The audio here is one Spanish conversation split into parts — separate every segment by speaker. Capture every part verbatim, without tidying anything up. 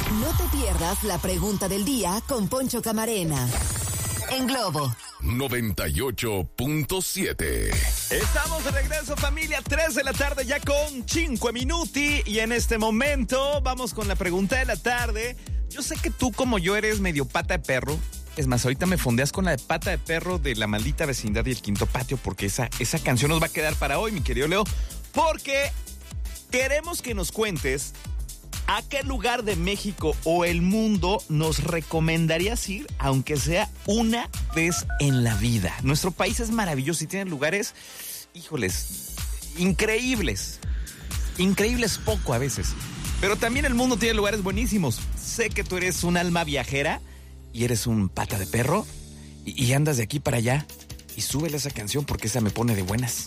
Speaker 1: No te pierdas la pregunta del día con Poncho Camarena. En Globo
Speaker 2: noventa y ocho punto siete.
Speaker 3: Estamos de regreso, familia, tres de la tarde ya con cinco minuti. Y en este momento vamos con la pregunta de la tarde. Yo sé que tú, como yo, eres medio pata de perro. Es más, ahorita me fondeas con la de pata de perro de La Maldita Vecindad y El Quinto Patio, porque esa, esa canción nos va a quedar para hoy, mi querido Leo. Porque queremos que nos cuentes a qué lugar de México o el mundo nos recomendarías ir, aunque sea una vez en la vida. Nuestro país es maravilloso y tiene lugares, híjoles, increíbles. Increíbles poco a veces. Pero también el mundo tiene lugares buenísimos. Sé que tú eres un alma viajera y eres un pata de perro y, y andas de aquí para allá. Y súbele esa canción porque esa me pone de buenas.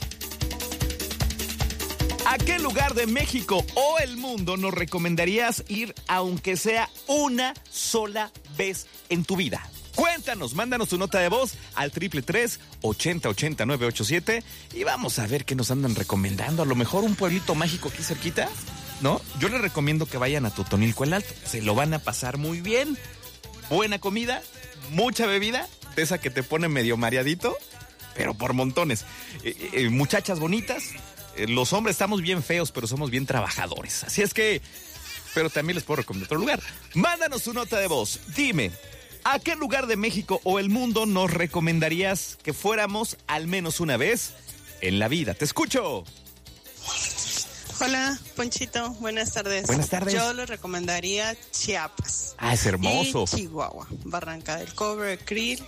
Speaker 3: ¿A qué lugar de México o el mundo nos recomendarías ir, aunque sea una sola vez en tu vida? Cuéntanos, mándanos tu nota de voz al triple tres, ochenta, ochenta, nueve ocho siete y vamos a ver qué nos andan recomendando. A lo mejor un pueblito mágico aquí cerquita, ¿no? Yo les recomiendo que vayan a Totonilco el Alto. Se lo van a pasar muy bien. Buena comida, mucha bebida, de esa que te pone medio mareadito, pero por montones. Eh, eh, muchachas bonitas. Los hombres estamos bien feos, pero somos bien trabajadores. Así es que, pero también les puedo recomendar otro lugar. Mándanos tu nota de voz. Dime, ¿a qué lugar de México o el mundo nos recomendarías que fuéramos al menos una vez en la vida? Te escucho.
Speaker 4: Hola, Ponchito. Buenas tardes.
Speaker 3: Buenas tardes.
Speaker 4: Yo les recomendaría Chiapas.
Speaker 3: Ah, es hermoso.
Speaker 4: Y Chihuahua, Barranca del Cobre, Krill.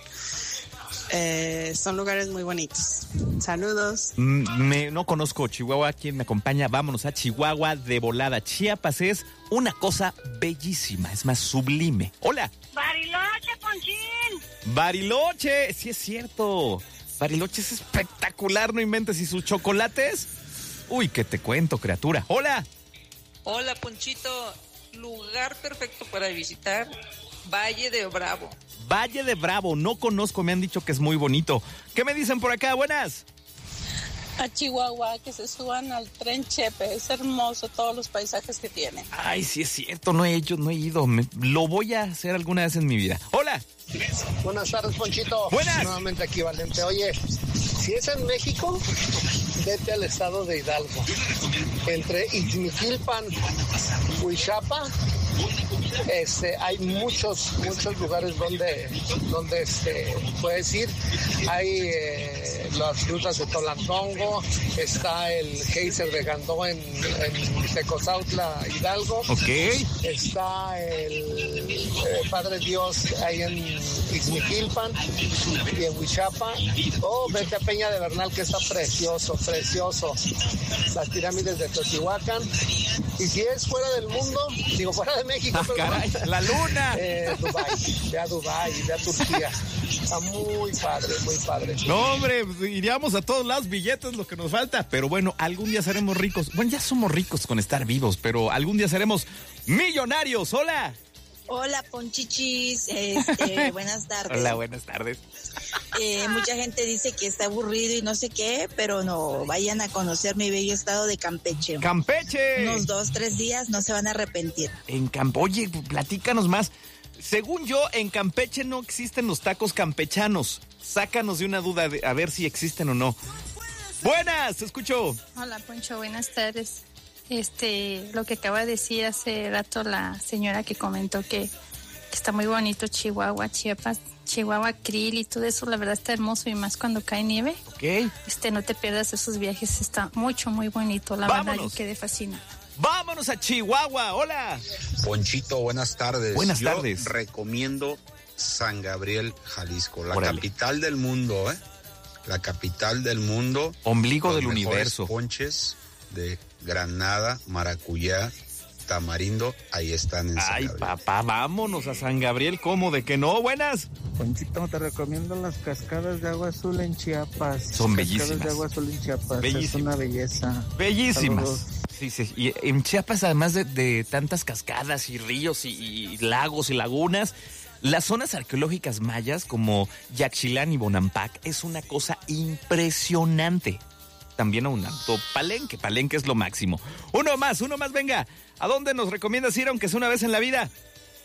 Speaker 4: Eh, son lugares muy bonitos. Saludos.
Speaker 3: Me, no conozco Chihuahua. ¿Quién me acompaña? Vámonos a Chihuahua de volada. Chiapas es una cosa bellísima, es más sublime. Hola.
Speaker 5: Bariloche, Ponchín.
Speaker 3: Bariloche, sí es cierto. Bariloche es espectacular, no inventes. ¿Y sus chocolates? Uy, ¿qué te cuento, criatura? Hola.
Speaker 6: Hola, Ponchito. Lugar perfecto para visitar, Valle de Bravo.
Speaker 3: Valle de Bravo, no conozco, me han dicho que es muy bonito. ¿Qué me dicen por acá? Buenas.
Speaker 7: A Chihuahua, que se suban al tren Chepe, es hermoso todos los paisajes que tiene.
Speaker 3: Ay, sí es cierto, no he hecho, no he ido, me, lo voy a hacer alguna vez en mi vida. Hola.
Speaker 8: Buenas tardes, Ponchito.
Speaker 3: Buenas.
Speaker 8: Nuevamente aquí, Valente. Oye, si es en México, vete al estado de Hidalgo. Entre Ixmiquilpan, Huichapa, este, hay muchos, muchos lugares donde, donde este, puedes ir. Hay eh, las rutas de Tolantongo, está el Geyser de Gandó en, en Tecozautla, Hidalgo.
Speaker 3: Ok.
Speaker 8: Está el eh, Padre Dios ahí en Ixmiquilpan y en Huichapa. Oh, vete a Peña de Bernal, que está precioso, precioso. Las pirámides de Teotihuacán. Y si es fuera del mundo, digo fuera de México,
Speaker 3: ah,
Speaker 8: pero
Speaker 3: caray, la luna.
Speaker 8: Eh, Dubái, ve a Dubái, ve a Turquía. Está muy padre, muy padre.
Speaker 3: No, hombre, iríamos a todos lados, billetes, lo que nos falta. Pero bueno, algún día seremos ricos. Bueno, ya somos ricos con estar vivos, pero algún día seremos millonarios. Hola.
Speaker 9: Hola, Ponchichis. Este, buenas tardes.
Speaker 3: Hola, buenas tardes.
Speaker 9: Eh, mucha gente dice que está aburrido y no sé qué, pero no, vayan a conocer mi bello estado de Campeche.
Speaker 3: ¡Campeche!
Speaker 9: Unos dos, tres días, no se van a arrepentir.
Speaker 3: En Campeche, oye, platícanos más. Según yo, en Campeche no existen los tacos campechanos. Sácanos de una duda, de, a ver si existen o no. Buenas, te escucho.
Speaker 7: Hola, Poncho, buenas tardes. Este, lo que acaba de decir hace rato la señora que comentó que, que está muy bonito Chihuahua, Chiapas, Chihuahua, Krill y todo eso, la verdad está hermoso y más cuando cae nieve.
Speaker 3: Ok.
Speaker 7: Este, no te pierdas esos viajes, está mucho, muy bonito, la
Speaker 3: Vámonos.
Speaker 7: verdad yo quedé fascinada.
Speaker 3: Vámonos a Chihuahua, hola.
Speaker 10: Ponchito, buenas tardes.
Speaker 3: Buenas
Speaker 10: Yo
Speaker 3: tardes.
Speaker 10: recomiendo San Gabriel, Jalisco, la
Speaker 3: Órale.
Speaker 10: capital del mundo, ¿eh? La capital del mundo.
Speaker 3: Ombligo
Speaker 10: Los
Speaker 3: del
Speaker 10: mejores
Speaker 3: universo.
Speaker 10: Ponches de granada, maracuyá, tamarindo, ahí están en San
Speaker 3: Ay,
Speaker 10: Gabriel.
Speaker 3: papá, vámonos a San Gabriel, ¿cómo de que no? Buenas.
Speaker 11: Ponchito, te recomiendo las cascadas de agua azul en Chiapas.
Speaker 3: Son
Speaker 11: cascadas
Speaker 3: bellísimas.
Speaker 11: de agua azul en Chiapas.
Speaker 3: Bellísimas.
Speaker 11: Es una belleza.
Speaker 3: Bellísimas.
Speaker 11: Saludos.
Speaker 3: Sí, sí. Y en Chiapas, además de, de tantas cascadas y ríos y, y lagos y lagunas, las zonas arqueológicas mayas como Yaxchilán y Bonampak es una cosa impresionante. También aunando Palenque. Palenque es lo máximo. Uno más, uno más, venga. ¿A dónde nos recomiendas ir, aunque sea una vez en la vida?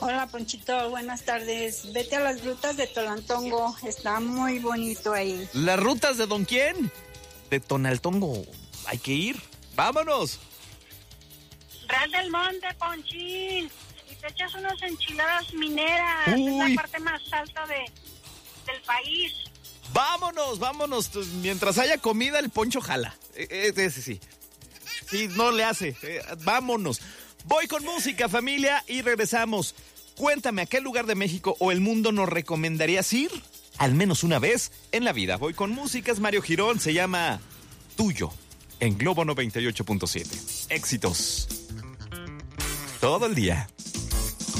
Speaker 5: Hola, Ponchito, buenas tardes. Vete a las rutas de Tolantongo, está muy bonito ahí.
Speaker 3: ¿Las rutas de Don quién? De Tonaltongo. Hay que ir. ¡Vámonos!
Speaker 5: Real del Monte, Ponchín. Y te echas unas enchiladas mineras.
Speaker 3: Uy.
Speaker 5: Es la parte más alta de, del país.
Speaker 3: ¡Vámonos, vámonos! Mientras haya comida, el Poncho jala. Ese sí. Sí, no le hace. Eh, vámonos. Voy con música, familia, y regresamos. Cuéntame, ¿a qué lugar de México o el mundo nos recomendarías ir? Al menos una vez en la vida. Voy con música, es Mario Girón, se llama Tuyo, en Globo noventa y ocho punto siete. Éxitos. Todo el día.